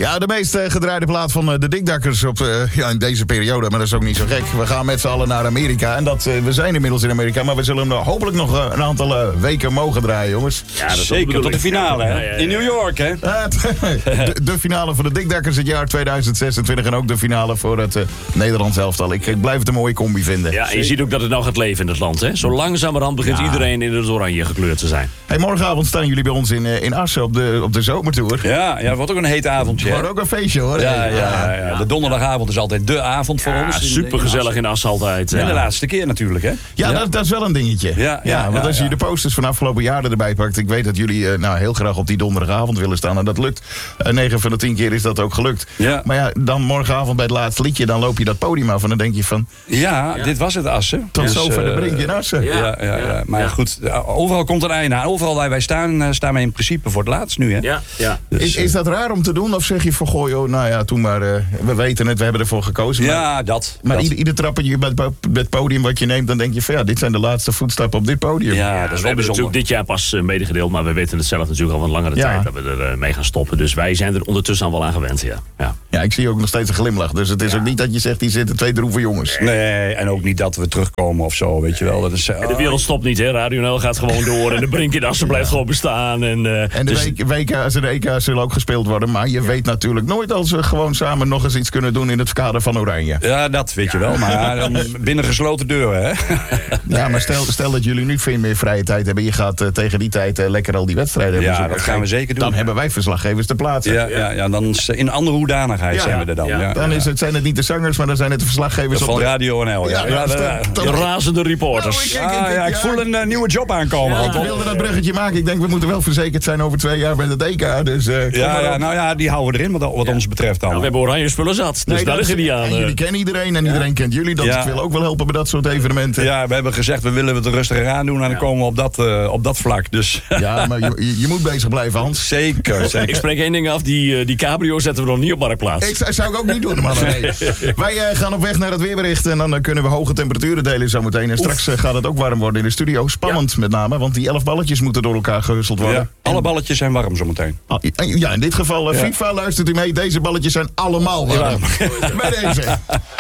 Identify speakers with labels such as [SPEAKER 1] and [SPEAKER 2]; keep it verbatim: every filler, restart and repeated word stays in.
[SPEAKER 1] Ja, de meest uh, gedraaide plaat van uh, de Dikdakkers op, uh, ja, in deze periode. Maar dat is ook niet zo gek. We gaan met z'n allen naar Amerika. En dat, uh, we zijn inmiddels in Amerika. Maar we zullen hem hopelijk nog uh, een aantal uh, weken mogen draaien, jongens.
[SPEAKER 2] Ja, dat is
[SPEAKER 3] zeker tot de finale, hè? Ja, ja, ja. In New York, hè?
[SPEAKER 1] Uh, de, de finale voor de Dikdakkers het jaar tweeduizend zesentwintig. En ook de finale voor het uh, Nederlands elftal. Ik, ik blijf het een mooie combi vinden.
[SPEAKER 2] Ja, en je ziet ook dat het nou gaat leven in het land, hè? Zo langzamerhand begint ja. iedereen in het oranje gekleurd te zijn.
[SPEAKER 1] Hey, morgenavond staan jullie bij ons in, uh, in Assen op de, op de zomertour.
[SPEAKER 3] Ja, ja, het wordt ook een heet avondje.
[SPEAKER 1] Het wordt ook een feestje, hoor.
[SPEAKER 3] Ja, ja, ja, ja. De donderdagavond is altijd de avond voor
[SPEAKER 2] ja,
[SPEAKER 3] ons.
[SPEAKER 2] Supergezellig in Assen altijd. Ja.
[SPEAKER 3] En de laatste keer natuurlijk, hè?
[SPEAKER 1] Ja, ja. Dat, dat is wel een dingetje. Ja, ja, ja want als je ja. de posters van afgelopen jaren erbij pakt. Ik weet dat jullie uh, nou, heel graag op die donderdagavond willen staan. En dat lukt. Uh, negen van de tien keer is dat ook gelukt. Ja. Maar ja, dan morgenavond bij het laatste liedje. Dan loop je dat podium af en dan denk je van...
[SPEAKER 3] Ja, ja. dit was het Assen.
[SPEAKER 1] Tot
[SPEAKER 3] dus,
[SPEAKER 1] zover de brink in Assen.
[SPEAKER 3] Ja, ja, ja, ja. Maar ja. goed, overal komt een einde aan. Overal waar wij staan, staan wij in principe voor het laatst nu, hè?
[SPEAKER 2] Ja, ja.
[SPEAKER 1] Dus, is, is dat raar om te doen? Of zeg je van, goh, joh, nou ja, toen maar... Uh, we weten het, we hebben ervoor gekozen. Maar,
[SPEAKER 3] ja, dat.
[SPEAKER 1] Maar
[SPEAKER 3] dat.
[SPEAKER 1] Ieder, ieder trappetje bij het podium wat je neemt, dan denk je van, ja, dit zijn de laatste voetstappen op dit podium.
[SPEAKER 3] Ja,
[SPEAKER 2] ja,
[SPEAKER 3] dat is
[SPEAKER 2] we
[SPEAKER 3] wel
[SPEAKER 2] hebben
[SPEAKER 3] bijzonder.
[SPEAKER 2] natuurlijk dit jaar pas uh, medegedeeld, maar we weten het zelf natuurlijk al een langere ja. tijd dat we er uh, mee gaan stoppen. Dus wij zijn er ondertussen al wel aan gewend, ja. Ja,
[SPEAKER 1] ja ik zie ook nog steeds een glimlach. Dus het is ja. ook niet dat je zegt, hier zitten twee droeve jongens.
[SPEAKER 3] Nee, en ook niet dat we terugkomen of zo, weet je wel. Dat is, uh,
[SPEAKER 2] de wereld stopt niet, hè. Radio N L gaat gewoon door en de brink in Assen blijft ja. gewoon bestaan. En, uh,
[SPEAKER 1] en de dus... W K's en de E K's zullen ook gespeeld worden. Maar je ja. weet natuurlijk nooit als we gewoon samen nog eens iets kunnen doen in het kader van Oranje.
[SPEAKER 3] Ja, dat weet je wel. Maar dan binnen gesloten deuren, hè.
[SPEAKER 1] Ja, maar stel, stel dat jullie nu veel meer vrije tijd hebben. Je gaat uh, tegen die tijd uh, lekker al die wedstrijden
[SPEAKER 3] ja,
[SPEAKER 1] hebben.
[SPEAKER 3] Ja, dat gaan we zeker doen.
[SPEAKER 1] Dan
[SPEAKER 3] ja.
[SPEAKER 1] hebben wij verslaggevers te plaatsen.
[SPEAKER 3] Ja, ja, ja dan is, in andere hoedanigheid ja, zijn we er dan. Ja, ja.
[SPEAKER 1] Dan is het, zijn het niet de zangers, maar dan zijn het de verslaggevers.
[SPEAKER 3] Van
[SPEAKER 1] op de...
[SPEAKER 3] Radio N L, ja. ja, ja
[SPEAKER 2] de, de, de razende reporters.
[SPEAKER 3] Nou, ik, ik, ik, ah, ja, ik voel een uh, nieuwe job aankomen.
[SPEAKER 1] Ja, ik wilde dat bruggetje maken. Ik denk, we moeten wel verzekerd zijn over twee jaar met het E K. Dus, uh,
[SPEAKER 3] ja, ja, nou ja, die houden we erin wat, wat ja. ons betreft dan.
[SPEAKER 2] Ja, we hebben oranje spullen zat, dus nee, daar is het niet aan.
[SPEAKER 1] En jullie kennen iedereen en ja. iedereen kent jullie. Dat ja. wil ook wel helpen bij dat soort evenementen.
[SPEAKER 3] Ja, we hebben gezegd, we willen het rustiger aan doen en dan ja. komen we op dat, uh, op dat vlak. Dus.
[SPEAKER 1] Ja, maar je, je moet bezig blijven, Hans.
[SPEAKER 3] Zeker, zeker.
[SPEAKER 2] Ik spreek één ding af, die, die cabrio zetten we nog niet op Marktplaats.
[SPEAKER 1] Ik zou, zou ik ook niet doen, man. Nee. Wij uh, gaan op weg naar het weerbericht en dan uh, kunnen we hoge temperaturen delen zometeen. En straks uh, gaat het ook warm worden in de studio. Spannend ja. met name, want die elf balletjes moeten door elkaar gehusteld worden. Ja,
[SPEAKER 3] alle balletjes zijn warm zometeen.
[SPEAKER 1] Ah, ja, in dit geval uh, ja. FIFA, luistert u mee. Deze balletjes zijn allemaal warm. Ja. Bij deze.